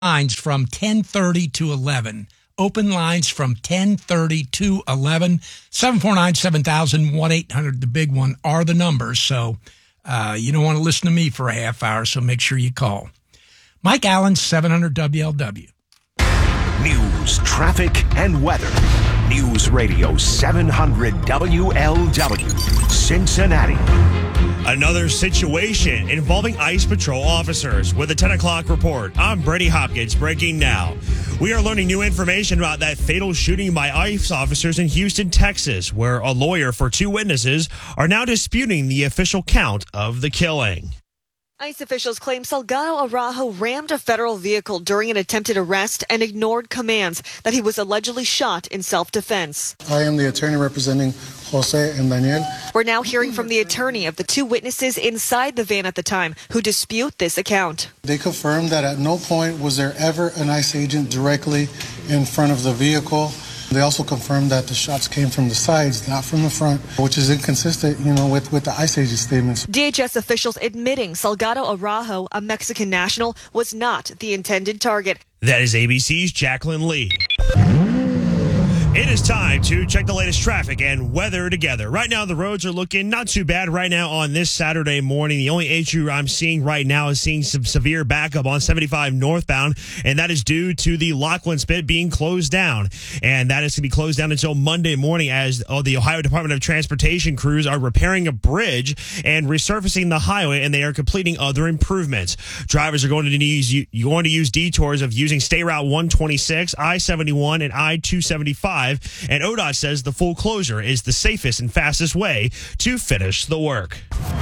lines from 10:30 to 11. Open lines from 10:30 to 11. 749-7000, 1-800, the big one, are the numbers. So you don't want to listen to me for a half hour, so make sure you call. Mike Allen, 700 WLW. News, traffic, and weather. News Radio 700 WLW, Cincinnati. Another situation involving ICE patrol officers with a 10 o'clock report. I'm Brady Hopkins, breaking now. We are learning new information about that fatal shooting by ICE officers in Houston, Texas, where a lawyer for two witnesses are now disputing the official count of the killing. ICE officials claim Salgado Araujo rammed a federal vehicle during an attempted arrest and ignored commands that he was allegedly shot in self-defense. I am the attorney representing Jose and Daniel. We're now hearing from the attorney of the two witnesses inside the van at the time who dispute this account. They confirmed that at no point was there ever an ICE agent directly in front of the vehicle. They also confirmed that the shots came from the sides, not from the front, which is inconsistent, with the ICE agent statements. DHS officials admitting Salgado Araujo, a Mexican national, was not the intended target. That is ABC's Jacqueline Lee. It is time to check the latest traffic and weather together. Right now, the roads are looking not too bad right now on this Saturday morning. The only issue I'm seeing right now is seeing some severe backup on 75 northbound, and that is due to the Lachlan Spit being closed down. And that is to be closed down until Monday morning as the Ohio Department of Transportation crews are repairing a bridge and resurfacing the highway, and they are completing other improvements. Drivers are going to use detours of using State Route 126, I-71, and I-275. And ODOT says the full closure is the safest and fastest way to finish the work.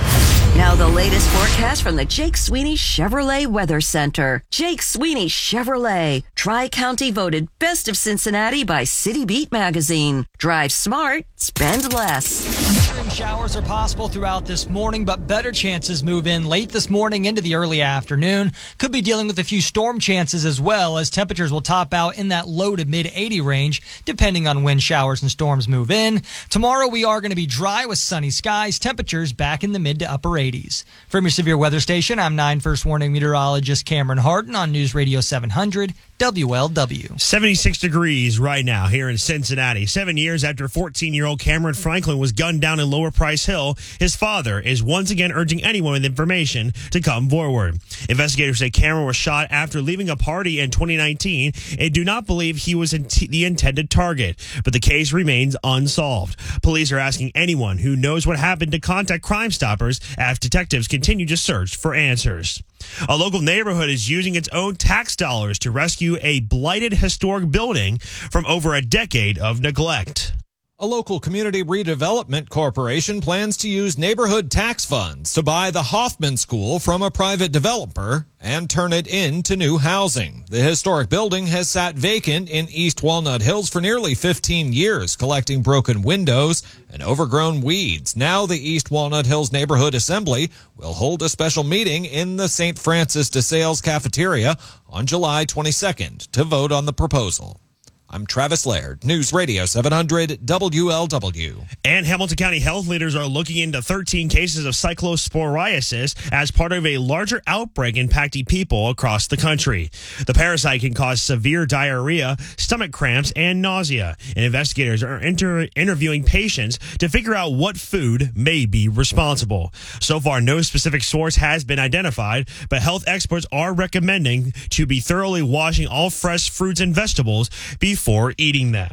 Now the latest forecast from the Jake Sweeney Chevrolet Weather Center. Jake Sweeney Chevrolet, Tri-County voted Best of Cincinnati by City Beat magazine. Drive smart, spend less. Showers are possible throughout this morning, but better chances move in late this morning into the early afternoon. Could be dealing with a few storm chances as well, as temperatures will top out in that low to mid 80 range, depending on when showers and storms move in. Tomorrow we are going to be dry with sunny skies, temperatures back in the mid to upper 80s. From your severe weather station, I'm 9 First Warning meteorologist Cameron Harden on News Radio 700 WLW. 76 degrees right now here in Cincinnati. 7 years after 14-year-old Cameron Franklin was gunned down in Lower Price Hill, his father is once again urging anyone with information to come forward. Investigators say Cameron was shot after leaving a party in 2019 and do not believe he was the intended target, but the case remains unsolved. Police are asking anyone who knows what happened to contact Crime Stoppers as detectives continue to search for answers. A local neighborhood is using its own tax dollars to rescue a blighted historic building from over a decade of neglect. A local community redevelopment corporation plans to use neighborhood tax funds to buy the Hoffman School from a private developer and turn it into new housing. The historic building has sat vacant in East Walnut Hills for nearly 15 years, collecting broken windows and overgrown weeds. Now the East Walnut Hills Neighborhood Assembly will hold a special meeting in the St. Francis de Sales cafeteria on July 22nd to vote on the proposal. I'm Travis Laird, News Radio 700 WLW. And Hamilton County health leaders are looking into 13 cases of cyclosporiasis as part of a larger outbreak impacting people across the country. The parasite can cause severe diarrhea, stomach cramps, and nausea. And investigators are interviewing patients to figure out what food may be responsible. So far, no specific source has been identified, but health experts are recommending to be thoroughly washing all fresh fruits and vegetables before eating them.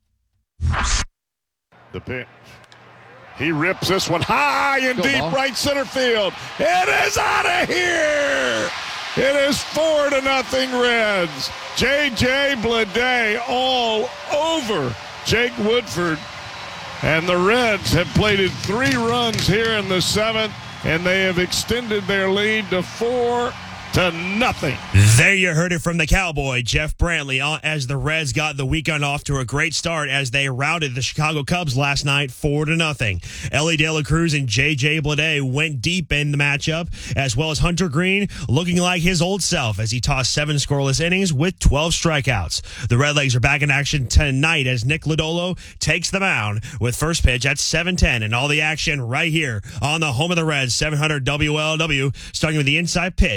The pitch. He rips this one high and deep right center field. It is out of here. It is 4-0 Reds. J.J. Bleday all over Jake Woodford. And the Reds have plated 3 runs here in the 7th, and they have extended their lead to 4-0. There you heard it from the Cowboy, Jeff Brantley, as the Reds got the weekend off to a great start as they routed the Chicago Cubs last night 4-0. Ellie De La Cruz and J.J. Bleday went deep in the matchup, as well as Hunter Green looking like his old self as he tossed 7 scoreless innings with 12 strikeouts. The Redlegs are back in action tonight as Nick Lodolo takes the mound with first pitch at 7:10, and all the action right here on the home of the Reds, 700 WLW, starting with the inside pitch at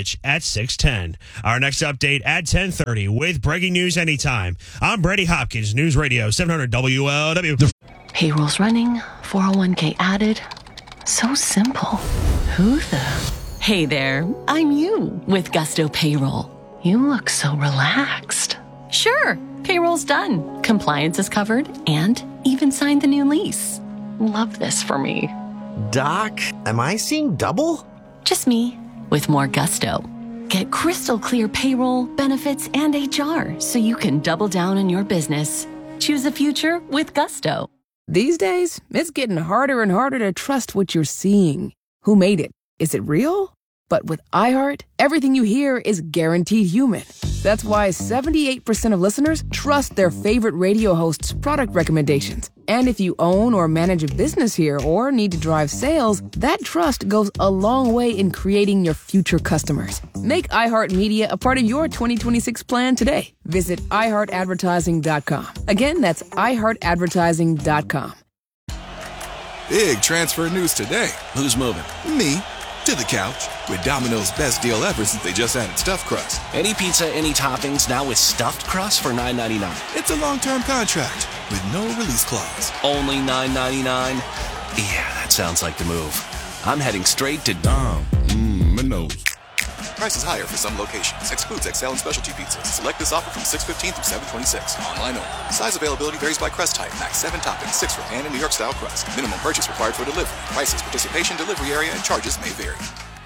610. Our next update at 10:30 with breaking news anytime. I'm Brady Hopkins, News Radio 700 WLW. Payroll's running, 401k added. So simple. Who the? Hey there, I'm you with Gusto Payroll. You look so relaxed. Sure, payroll's done. Compliance is covered and even signed the new lease. Love this for me. Doc, am I seeing double? Just me with more gusto. Get crystal clear payroll, benefits, and HR so you can double down on your business. Choose a future with Gusto. These days, it's getting harder and harder to trust what you're seeing. Who made it? Is it real? But with iHeart, everything you hear is guaranteed human. That's why 78% of listeners trust their favorite radio hosts' product recommendations. And if you own or manage a business here or need to drive sales, that trust goes a long way in creating your future customers. Make iHeartMedia a part of your 2026 plan today. Visit iHeartAdvertising.com. Again, that's iHeartAdvertising.com. Big transfer news today. Who's moving? Me. To the couch with Domino's best deal ever since they just added stuffed crust. Any pizza, any toppings, now with stuffed crust for $9.99. It's a long-term contract with no release clause. Only $9.99? Yeah, that sounds like the move. I'm heading straight to Domino's. Prices higher for some locations. Excludes XL and specialty pizzas. Select this offer from 6/15 through 7/26. Online only. Size availability varies by crust type. Max 7 toppings, 6 for pan and New York style crust. Minimum purchase required for delivery. Prices, participation, delivery area, and charges may vary.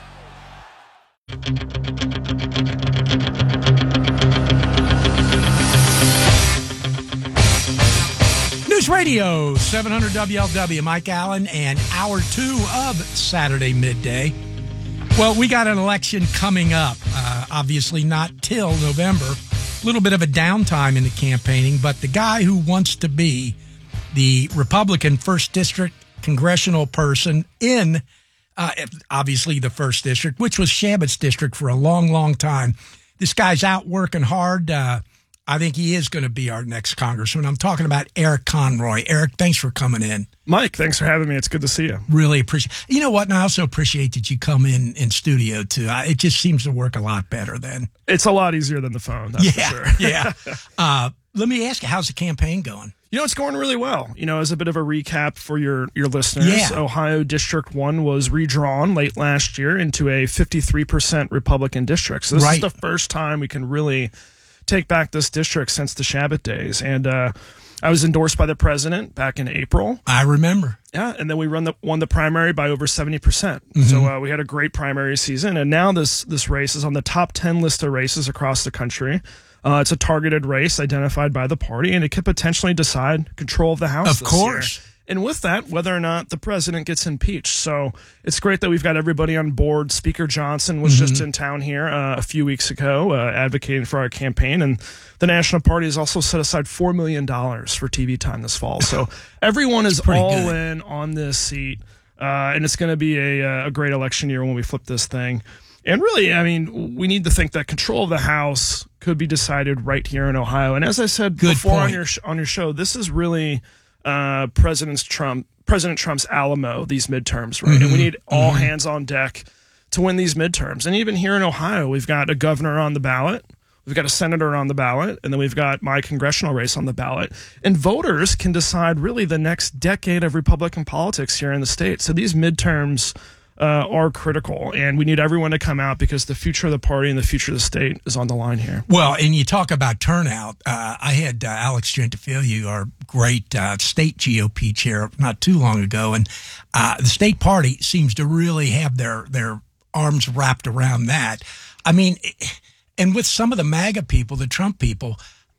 News Radio 700 WLW. Mike Allen and hour 2 of Saturday midday. Well, we got an election coming up. Obviously not till November. A little bit of a downtime in the campaigning, but the guy who wants to be the Republican 1st District congressional person in, obviously, the 1st District, which was Shabbat's district for a long, long time. This guy's out working hard. I think he is going to be our next congressman. I'm talking about Eric Conroy. Eric, thanks for coming in. Mike, thanks for having me. It's good to see you. Really appreciate. You know what? And I also appreciate that you come in studio too. It just seems to work a lot better then. It's a lot easier than the phone. That's for sure. Yeah. Let me ask you, how's the campaign going? You know, it's going really well. You know, as a bit of a recap for your listeners, Ohio District 1 was redrawn late last year into a 53% Republican district. So this is the first time we can really take back this district since the Shabbat days. And I was endorsed by the president back in April. I remember. Yeah, and then we won the primary by over 70%. Mm-hmm. So we had a great primary season, and now this race is on the top 10 list of races across the country. It's a targeted race identified by the party, and it could potentially decide control of the House this year. And with that, whether or not the president gets impeached. So it's great that we've got everybody on board. Speaker Johnson was just in town here a few weeks ago advocating for our campaign. And the National Party has also set aside $4 million for TV time this fall. So everyone is all in on this seat. And it's going to be a great election year when we flip this thing. And really, I mean, we need to think that control of the House could be decided right here in Ohio. And as I said before on your show, this is really President Trump's Alamo, these midterms, right? And we need all hands on deck to win these midterms. And even here in Ohio, we've got a governor on the ballot, we've got a senator on the ballot, and then we've got my congressional race on the ballot. And voters can decide really the next decade of Republican politics here in the state. So these midterms are critical, and we need everyone to come out because the future of the party and the future of the state is on the line here. Well, and you talk about turnout. I had Alex Gentifilia, our great state GOP chair, not too long ago, and the state party seems to really have their arms wrapped around that. I mean, and with some of the MAGA people, the Trump people,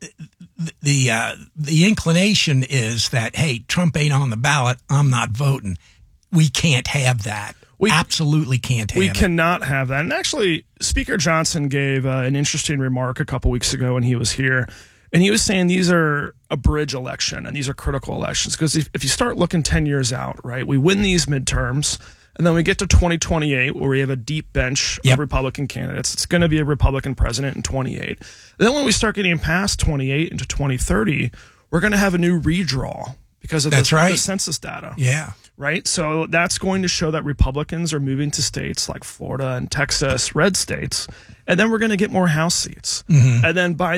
the inclination is that, hey, Trump ain't on the ballot, I'm not voting. We can't have that. We absolutely can't have it. We cannot have that. And actually, Speaker Johnson gave an interesting remark a couple weeks ago when he was here. And he was saying these are a bridge election and these are critical elections. Because if you start looking 10 years out, right, we win these midterms and then we get to 2028 where we have a deep bench of Republican candidates. It's going to be a Republican president in 28. And then when we start getting past 28 into 2030, we're going to have a new redraw because of the census data. Yeah. right? So that's going to show that Republicans are moving to states like Florida and Texas, red states, and then we're going to get more House seats. And then by